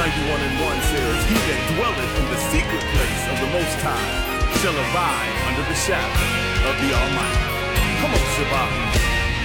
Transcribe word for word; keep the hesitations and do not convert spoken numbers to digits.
ninety-one and one says, he that dwelleth in the secret place of the Most High shall abide under the shadow of the Almighty. Come on, Shabbat.